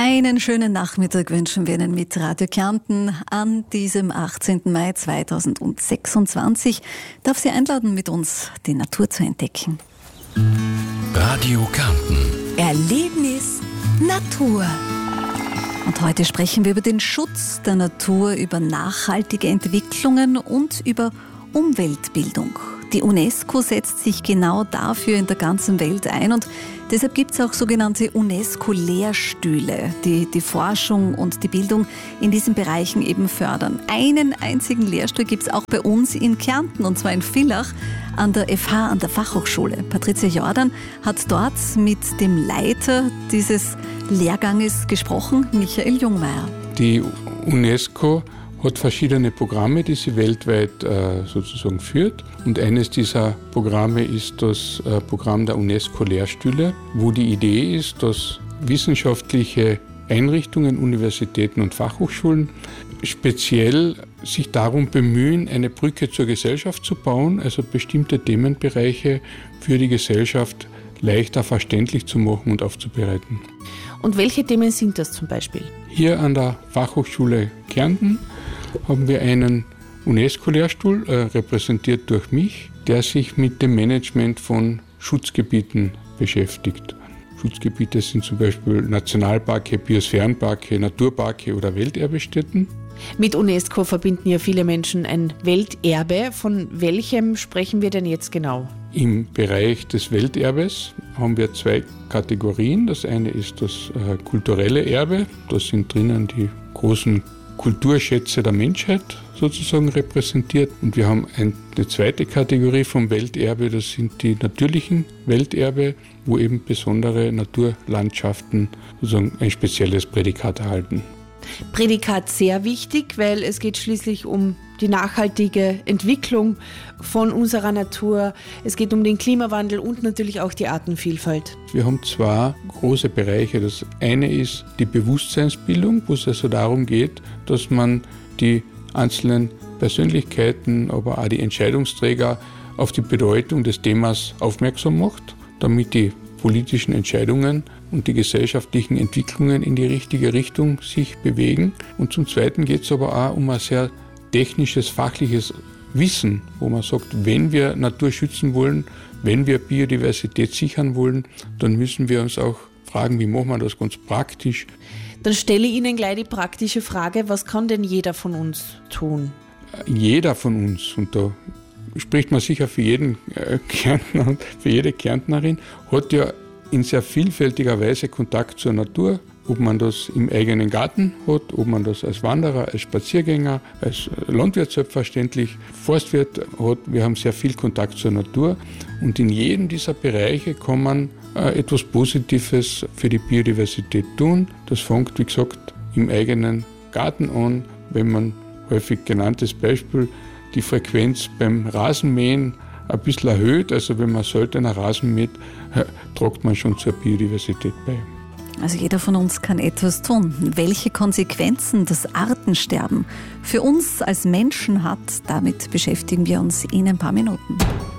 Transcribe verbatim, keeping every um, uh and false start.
Einen schönen Nachmittag wünschen wir Ihnen mit Radio Kärnten an diesem achtzehnten Mai zweitausendsechsundzwanzig. Darf Sie einladen, mit uns die Natur zu entdecken. Radio Kärnten. Erlebnis Natur. Und heute sprechen wir über den Schutz der Natur, über nachhaltige Entwicklungen und über Umweltbildung. Die UNESCO setzt sich genau dafür in der ganzen Welt ein und deshalb gibt es auch sogenannte UNESCO-Lehrstühle, die die Forschung und die Bildung in diesen Bereichen eben fördern. Einen einzigen Lehrstuhl gibt es auch bei uns in Kärnten, und zwar in Villach an der F H, an der Fachhochschule. Patricia Jordan hat dort mit dem Leiter dieses Lehrganges gesprochen, Michael Jungmeier. Die UNESCO hat verschiedene Programme, die sie weltweit äh, sozusagen führt. Und eines dieser Programme ist das äh, Programm der UNESCO-Lehrstühle, wo die Idee ist, dass wissenschaftliche Einrichtungen, Universitäten und Fachhochschulen speziell sich darum bemühen, eine Brücke zur Gesellschaft zu bauen, also bestimmte Themenbereiche für die Gesellschaft leichter verständlich zu machen und aufzubereiten. Und welche Themen sind das zum Beispiel? Hier an der Fachhochschule Kärnten haben wir einen UNESCO-Lehrstuhl, äh, repräsentiert durch mich, der sich mit dem Management von Schutzgebieten beschäftigt. Schutzgebiete sind zum Beispiel Nationalparke, Biosphärenparke, Naturparke oder Welterbestätten. Mit UNESCO verbinden ja viele Menschen ein Welterbe. Von welchem sprechen wir denn jetzt genau? Im Bereich des Welterbes haben wir zwei Kategorien. Das eine ist das äh, kulturelle Erbe. Da sind drinnen die großen Kulturschätze der Menschheit sozusagen repräsentiert. Und wir haben eine zweite Kategorie vom Welterbe, das sind die natürlichen Welterbe, wo eben besondere Naturlandschaften sozusagen ein spezielles Prädikat erhalten. Prädikat sehr wichtig, weil es geht schließlich um die nachhaltige Entwicklung von unserer Natur. Es geht um den Klimawandel und natürlich auch die Artenvielfalt. Wir haben zwei große Bereiche. Das eine ist die Bewusstseinsbildung, wo es also darum geht, dass man die einzelnen Persönlichkeiten, aber auch die Entscheidungsträger auf die Bedeutung des Themas aufmerksam macht, damit die politischen Entscheidungen und die gesellschaftlichen Entwicklungen in die richtige Richtung sich bewegen. Und zum Zweiten geht es aber auch um ein sehr technisches, fachliches Wissen, wo man sagt, wenn wir Natur schützen wollen, wenn wir Biodiversität sichern wollen, dann müssen wir uns auch fragen, wie machen wir das ganz praktisch. Dann stelle ich Ihnen gleich die praktische Frage, was kann denn jeder von uns tun? Jeder von uns, und da spricht man sicher für jeden Kärntner und für jede Kärntnerin, hat ja in sehr vielfältiger Weise Kontakt zur Natur, ob man das im eigenen Garten hat, ob man das als Wanderer, als Spaziergänger, als Landwirt selbstverständlich, Forstwirt hat. Wir haben sehr viel Kontakt zur Natur und in jedem dieser Bereiche kann man äh, etwas Positives für die Biodiversität tun. Das fängt, wie gesagt, im eigenen Garten an, wenn man häufig genanntes Beispiel die Frequenz beim Rasenmähen ein bisschen erhöht. Also wenn man seltener Rasen mäht, trägt man schon zur Biodiversität bei. Also jeder von uns kann etwas tun. Welche Konsequenzen das Artensterben für uns als Menschen hat, damit beschäftigen wir uns in ein paar Minuten.